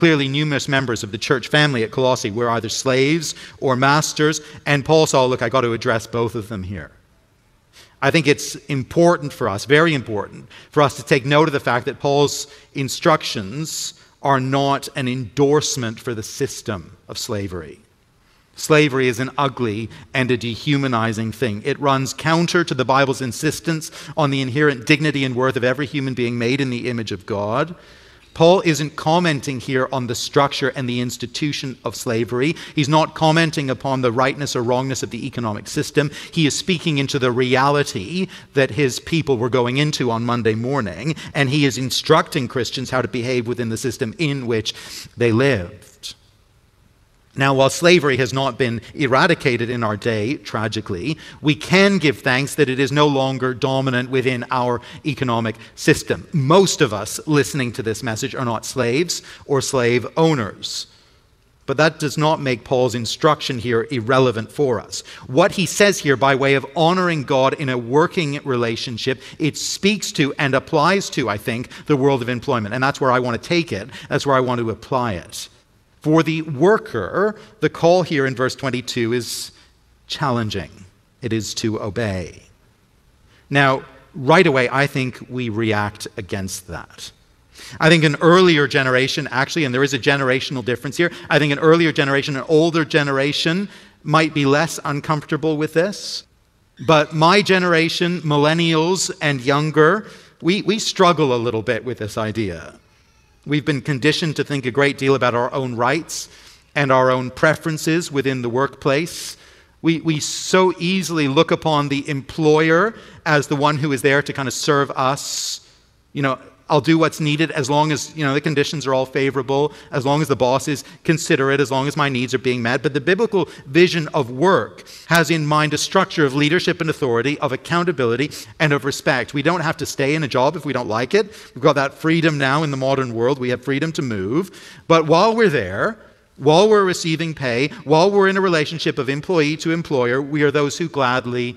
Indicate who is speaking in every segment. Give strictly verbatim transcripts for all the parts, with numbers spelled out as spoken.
Speaker 1: Clearly, numerous members of the church family at Colossae were either slaves or masters, and Paul saw, look, I got to address both of them here. I think it's important for us, very important, for us to take note of the fact that Paul's instructions are not an endorsement for the system of slavery. Slavery is an ugly and a dehumanizing thing. It runs counter to the Bible's insistence on the inherent dignity and worth of every human being made in the image of God. Paul isn't commenting here on the structure and the institution of slavery. He's not commenting upon the rightness or wrongness of the economic system. He is speaking into the reality that his people were going into on Monday morning, and he is instructing Christians how to behave within the system in which they lived. Now, while slavery has not been eradicated in our day, tragically, we can give thanks that it is no longer dominant within our economic system. Most of us listening to this message are not slaves or slave owners. But that does not make Paul's instruction here irrelevant for us. What he says here by way of honoring God in a working relationship, it speaks to and applies to, I think, the world of employment. And that's where I want to take it. That's where I want to apply it. For the worker, the call here in verse twenty-two is challenging. It is to obey. Now, right away, I think we react against that. I think an earlier generation, actually, and there is a generational difference here, I think an earlier generation, an older generation, might be less uncomfortable with this. But my generation, millennials and younger, we, we struggle a little bit with this idea. We've been conditioned to think a great deal about our own rights and our own preferences within the workplace. We, we so easily look upon the employer as the one who is there to kind of serve us. You know, I'll do what's needed as long as, you know, the conditions are all favorable, as long as the boss is considerate, as long as my needs are being met. But the biblical vision of work has in mind a structure of leadership and authority, of accountability, and of respect. We don't have to stay in a job if we don't like it. We've got that freedom now in the modern world. We have freedom to move. But while we're there, while we're receiving pay, while we're in a relationship of employee to employer, we are those who gladly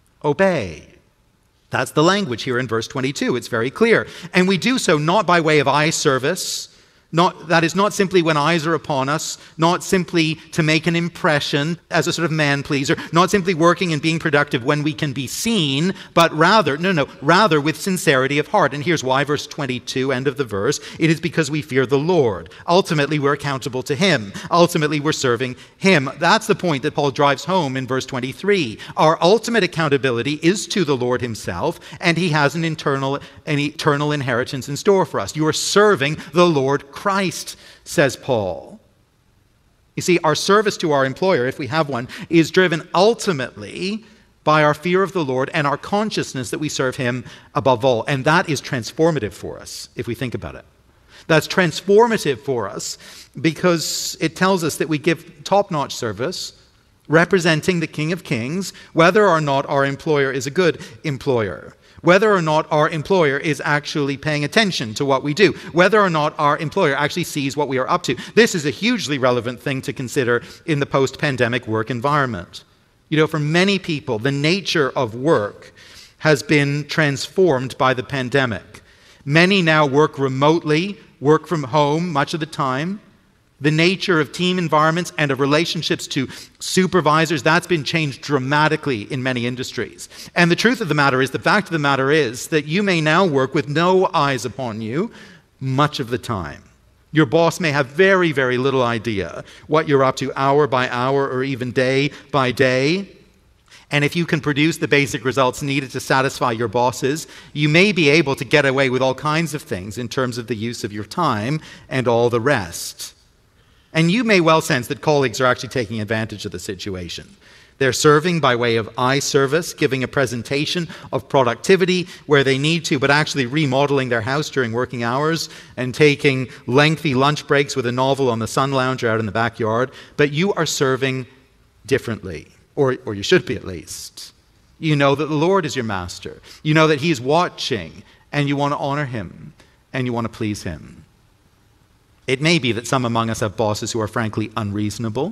Speaker 1: obey. That's the language here in verse twenty-two. It's very clear. And we do so not by way of eye service. Not, that is not simply when eyes are upon us, not simply to make an impression as a sort of man pleaser, not simply working and being productive when we can be seen, but rather, no, no, rather with sincerity of heart. And here's why, verse twenty-two, end of the verse. It is because we fear the Lord. Ultimately, we're accountable to Him. Ultimately, we're serving Him. That's the point that Paul drives home in verse twenty-three. Our ultimate accountability is to the Lord Himself, and He has an internal, an eternal inheritance in store for us. You are serving the Lord Christ, says Paul. You see, our service to our employer, if we have one, is driven ultimately by our fear of the Lord and our consciousness that we serve Him above all. And that is transformative for us, if we think about it. That's transformative for us because it tells us that we give top-notch service representing the King of Kings, whether or not our employer is a good employer. Whether or not our employer is actually paying attention to what we do, whether or not our employer actually sees what we are up to. This is a hugely relevant thing to consider in the post-pandemic work environment. You know, for many people, the nature of work has been transformed by the pandemic. Many now work remotely, work from home much of the time. The nature of team environments and of relationships to supervisors, that's been changed dramatically in many industries. And the truth of the matter is, the fact of the matter is that you may now work with no eyes upon you much of the time. Your boss may have very, very little idea what you're up to hour by hour or even day by day. And if you can produce the basic results needed to satisfy your bosses, you may be able to get away with all kinds of things in terms of the use of your time and all the rest. And you may well sense that colleagues are actually taking advantage of the situation. They're serving by way of eye service, giving a presentation of productivity where they need to, but actually remodeling their house during working hours and taking lengthy lunch breaks with a novel on the sun lounger out in the backyard. But you are serving differently, or, or you should be at least. You know that the Lord is your master. You know that He is watching, and you want to honor Him, and you want to please Him. It may be that some among us have bosses who are frankly unreasonable,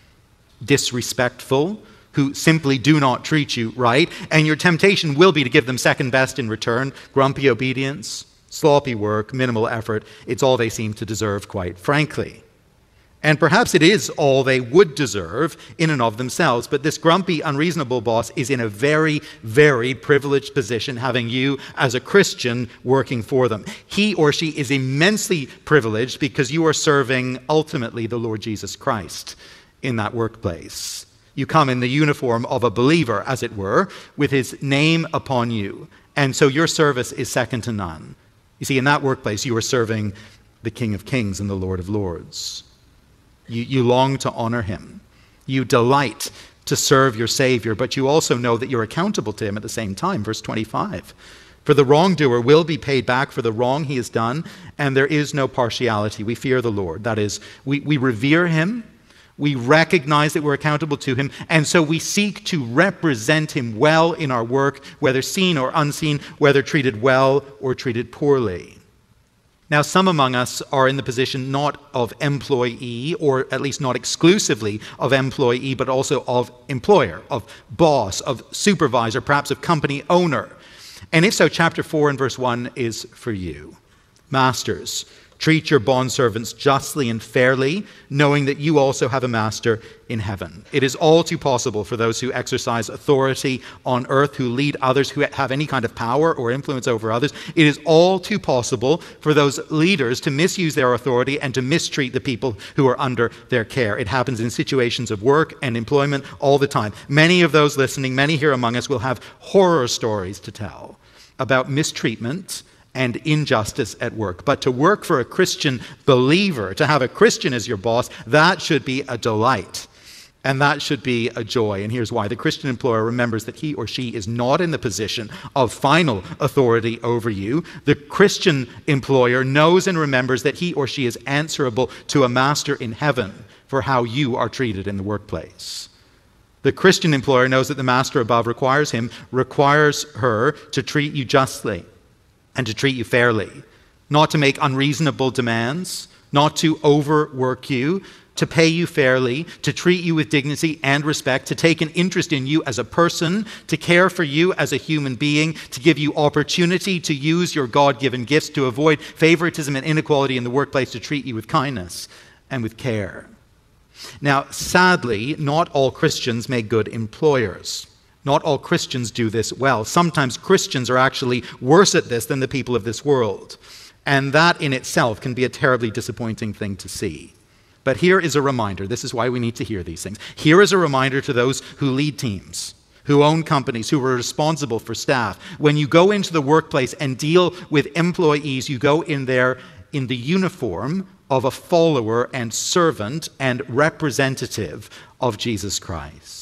Speaker 1: disrespectful, who simply do not treat you right, and your temptation will be to give them second best in return, grumpy obedience, sloppy work, minimal effort. It's all they seem to deserve, quite frankly. And perhaps it is all they would deserve in and of themselves, but this grumpy, unreasonable boss is in a very, very privileged position, having you as a Christian working for them. He or she is immensely privileged because you are serving ultimately the Lord Jesus Christ in that workplace. You come in the uniform of a believer, as it were, with his name upon you. And so your service is second to none. You see, in that workplace, you are serving the King of Kings and the Lord of Lords. You, you long to honor him. You delight to serve your Savior, but you also know that you're accountable to him at the same time. Verse twenty-five. For the wrongdoer will be paid back for the wrong he has done, and there is no partiality. We fear the Lord. That is, we, we revere him. We recognize that we're accountable to him, and so we seek to represent him well in our work, whether seen or unseen, whether treated well or treated poorly. Now, some among us are in the position not of employee, or at least not exclusively of employee, but also of employer, of boss, of supervisor, perhaps of company owner. And if so, chapter four and verse one is for you. Masters, treat your bondservants justly and fairly, knowing that you also have a master in heaven. It is all too possible for those who exercise authority on earth, who lead others, who have any kind of power or influence over others. It is all too possible for those leaders to misuse their authority and to mistreat the people who are under their care. It happens in situations of work and employment all the time. Many of those listening, many here among us, will have horror stories to tell about mistreatment and injustice at work. But to work for a Christian believer, to have a Christian as your boss, that should be a delight. And that should be a joy. And here's why. The Christian employer remembers that he or she is not in the position of final authority over you. The Christian employer knows and remembers that he or she is answerable to a master in heaven for how you are treated in the workplace. The Christian employer knows that the master above requires him, requires her to treat you justly and to treat you fairly, not to make unreasonable demands, not to overwork you, to pay you fairly, to treat you with dignity and respect, to take an interest in you as a person, to care for you as a human being, to give you opportunity to use your God-given gifts, to avoid favoritism and inequality in the workplace, to treat you with kindness and with care. Now, sadly, not all Christians make good employers. Not all Christians do this well. Sometimes Christians are actually worse at this than the people of this world. And that in itself can be a terribly disappointing thing to see. But here is a reminder. This is why we need to hear these things. Here is a reminder to those who lead teams, who own companies, who are responsible for staff. When you go into the workplace and deal with employees, you go in there in the uniform of a follower and servant and representative of Jesus Christ.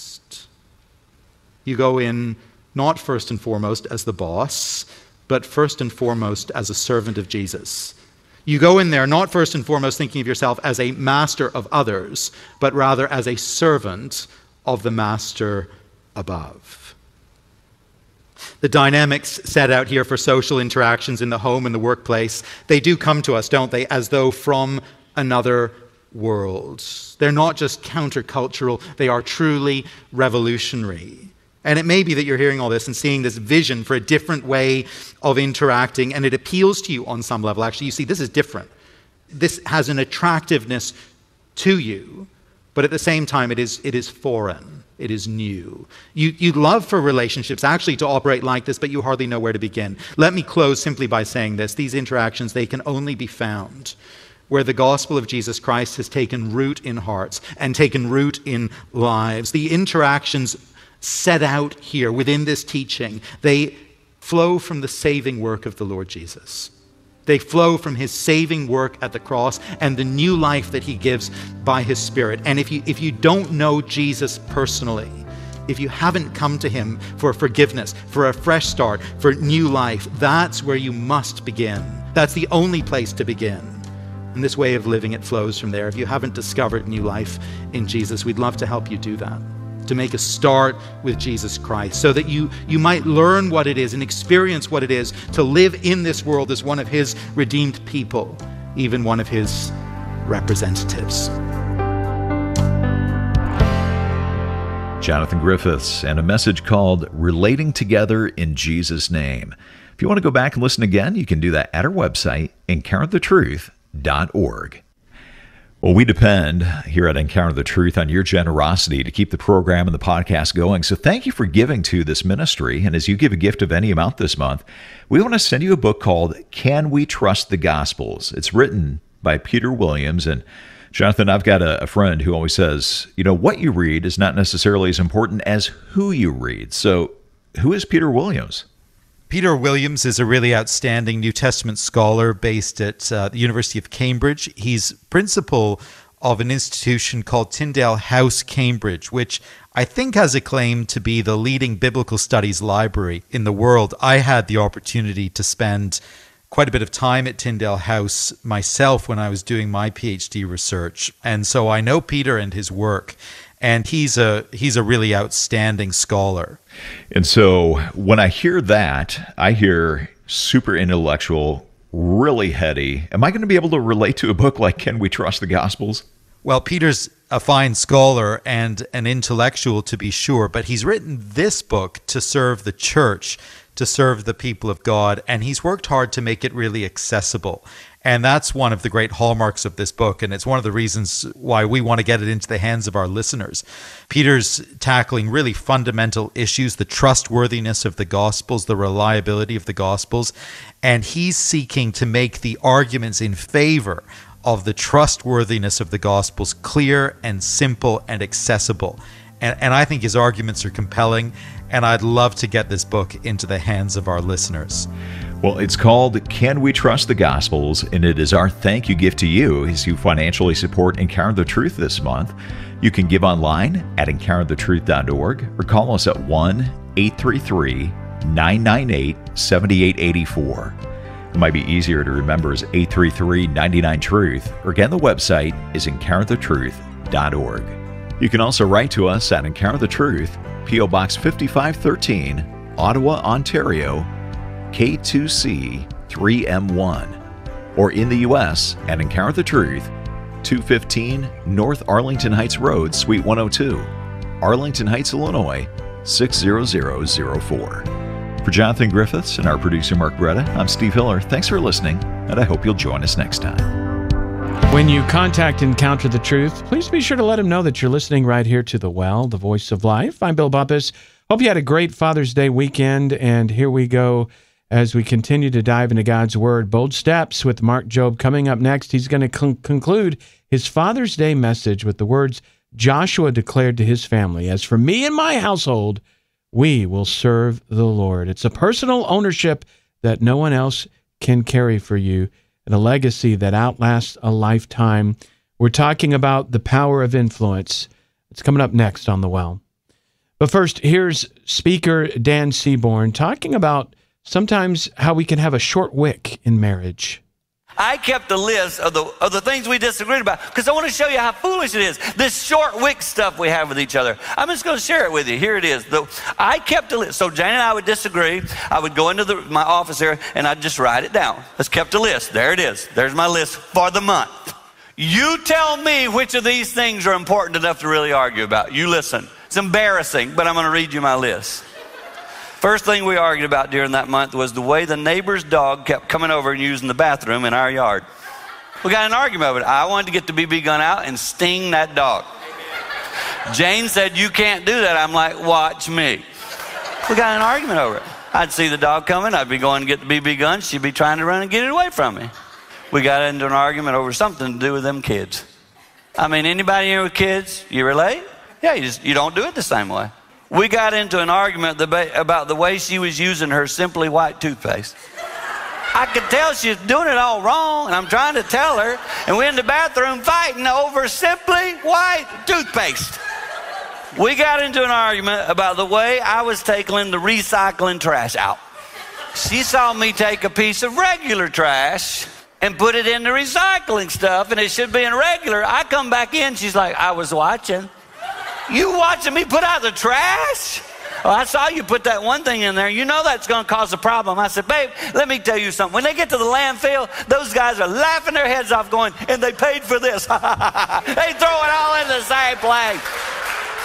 Speaker 1: You go in not first and foremost as the boss, but first and foremost as a servant of Jesus. You go in there not first and foremost thinking of yourself as a master of others, but rather as a servant of the master above. The dynamics set out here for social interactions in the home and the workplace, they do come to us, don't they, as though from another world. They're not just countercultural, they are truly revolutionary. And it may be that you're hearing all this and seeing this vision for a different way of interacting, and it appeals to you on some level. Actually, you see, this is different. This has an attractiveness to you, but at the same time, it is, it is foreign. It is new. You, you'd love for relationships actually to operate like this, but you hardly know where to begin. Let me close simply by saying this. These interactions, they can only be found where the gospel of Jesus Christ has taken root in hearts and taken root in lives. The interactions set out here within this teaching, they flow from the saving work of the Lord Jesus. They flow from his saving work at the cross and the new life that he gives by his Spirit. And if you, if you don't know Jesus personally, if you haven't come to him for forgiveness, for a fresh start, for new life, that's where you must begin. That's the only place to begin. And this way of living, it flows from there. If you haven't discovered new life in Jesus, we'd love to help you do that, to make a start with Jesus Christ, so that you, you might learn what it is and experience what it is to live in this world as one of his redeemed people, even one of his representatives.
Speaker 2: Jonathan Griffiths, and a message called Relating Together in Jesus' Name. If you want to go back and listen again, you can do that at our website, encounter the truth dot org. Well, we depend here at Encounter the Truth on your generosity to keep the program and the podcast going. So thank you for giving to this ministry. And as you give a gift of any amount this month, we want to send you a book called Can We Trust the Gospels? It's written by Peter Williams. And Jonathan, I've got a, a friend who always says, you know, what you read is not necessarily as important as who you read. So who is Peter Williams?
Speaker 1: Peter Williams is a really outstanding New Testament scholar based at uh, the University of Cambridge. He's principal of an institution called Tyndale House, Cambridge, which I think has a claim to be the leading biblical studies library in the world. I had the opportunity to spend quite a bit of time at Tyndale House myself when I was doing my PhD research. And so I know Peter and his work. And he's a he's a really outstanding scholar.
Speaker 2: And so when I hear that, I hear super intellectual, really heady. Am I going to be able to relate to a book like Can We Trust the Gospels?
Speaker 1: Well, Peter's a fine scholar and an intellectual, to be sure, but he's written this book to serve the church, to serve the people of God, and he's worked hard to make it really accessible. And that's one of the great hallmarks of this book, and it's one of the reasons why we want to get it into the hands of our listeners. Peter's tackling really fundamental issues, the trustworthiness of the Gospels, the reliability of the Gospels, and he's seeking to make the arguments in favor of the trustworthiness of the Gospels clear and simple and accessible. And, and I think his arguments are compelling, and I'd love to get this book into the hands of our listeners.
Speaker 2: Well, it's called Can We Trust the Gospels? And it is our thank you gift to you as you financially support Encounter the Truth this month. You can give online at encounter the truth dot org or call us at one eight three three, nine nine eight, seven eight eight four. It might be easier to remember as eight three three, nine nine, truth, or again, the website is encounter the truth dot org. You can also write to us at Encounter the Truth, P O Box fifty-five thirteen, Ottawa, Ontario, K two C three M one, or in the U S at Encounter the Truth, two fifteen North Arlington Heights Road, Suite one oh two, Arlington Heights, Illinois, six zero zero zero four. For Jonathan Griffiths and our producer Mark Bretta, I'm Steve Hiller. Thanks for listening, and I hope you'll join us next time.
Speaker 3: When you contact Encounter the Truth, please be sure to let them know that you're listening right here to The Well, the Voice of Life. I'm Bill Bumpus. Hope you had a great Father's Day weekend, and here we go as we continue to dive into God's Word. Bold Steps with Mark Jobe coming up next. He's going to con- conclude his Father's Day message with the words Joshua declared to his family, "As for me and my household, we will serve the Lord." It's a personal ownership that no one else can carry for you, and a legacy that outlasts a lifetime. We're talking about the power of influence. It's coming up next on The Well. But first, here's Speaker Dan Seaborn talking about sometimes how we can have a short wick in marriage.
Speaker 4: I kept a list of the of the things we disagreed about because I want to show you how foolish it is. This short wick stuff we have with each other. I'm just going to share it with you. Here it is. The, I kept a list. So Jane and I would disagree. I would go into the, my office here and I'd just write it down. Let's kept a list. There it is. There's my list for the month. You tell me which of these things are important enough to really argue about. You listen. It's embarrassing, but I'm going to read you my list. First thing we argued about during that month was the way the neighbor's dog kept coming over and using the bathroom in our yard. We got an argument over it. I wanted to get the B B gun out and sting that dog. Jane said, "You can't do that." I'm like, "Watch me." We got an argument over it. I'd see the dog coming. I'd be going to get the B B gun. She'd be trying to run and get it away from me. We got into an argument over something to do with them kids. I mean, anybody here with kids, you relate? Yeah, you just you don't do it the same way. We got into an argument about the way she was using her Simply White toothpaste. I could tell she was doing it all wrong, and I'm trying to tell her, and we're in the bathroom fighting over Simply White toothpaste. We got into an argument about the way I was taking the recycling trash out. She saw me take a piece of regular trash and put it in the recycling stuff, and it should be in regular. I come back in, she's like, "I was watching." "You watching me put out the trash?" "Well, I saw you put that one thing in there. You know that's going to cause a problem." I said, "Babe, let me tell you something. When they get to the landfill, those guys are laughing their heads off going, and they paid for this." They throw it all in the same place.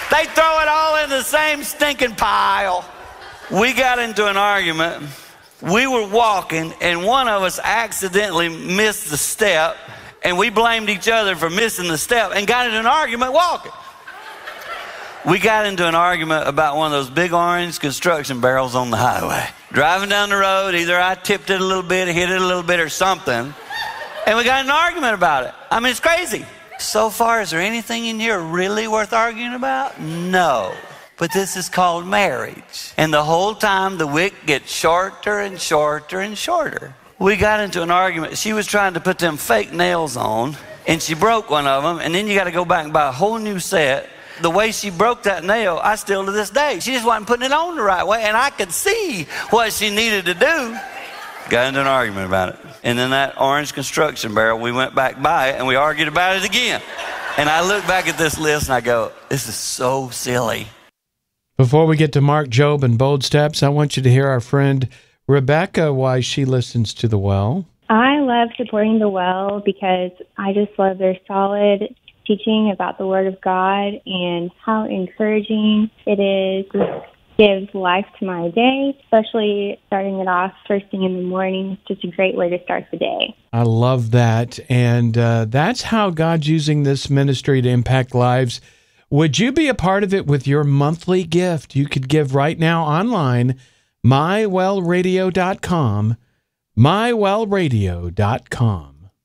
Speaker 4: They throw it all in the same stinking pile. We got into an argument. We were walking, and one of us accidentally missed the step, and we blamed each other for missing the step and got into an argument walking. We got into an argument about one of those big orange construction barrels on the highway. Driving down the road, either I tipped it a little bit, hit it a little bit or something, and we got in an argument about it. I mean, it's crazy. So far, is there anything in here really worth arguing about? No. But this is called marriage. And the whole time, the wick gets shorter and shorter and shorter. We got into an argument. She was trying to put them fake nails on, and she broke one of them, and then you got to go back and buy a whole new set. The way she broke that nail, I still to this day. She just wasn't putting it on the right way, and I could see what she needed to do. Got into an argument about it. And then that orange construction barrel, we went back by it, and we argued about it again. And I look back at this list, and I go, this is so silly.
Speaker 3: Before we get to Mark, Job, and Bold Steps, I want you to hear our friend Rebecca, why she listens to The Well.
Speaker 5: I love supporting The Well because I just love their solid teaching about the Word of God and how encouraging it is. It gives life to my day, especially starting it off first thing in the morning. It's just a great way to start the day.
Speaker 3: I love that. And uh, that's how God's using this ministry to impact lives. Would you be a part of it with your monthly gift? You could give right now online, my well radio dot com, my well radio dot com.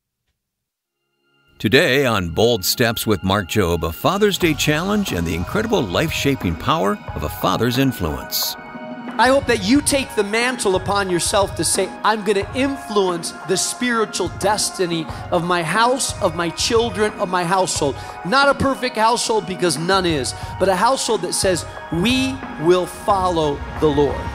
Speaker 6: Today on Bold Steps with Mark Job, a Father's Day challenge and the incredible life-shaping power of a father's influence.
Speaker 7: I hope that you take the mantle upon yourself to say, I'm going to influence the spiritual destiny of my house, of my children, of my household. Not a perfect household, because none is, but a household that says, we will follow the Lord.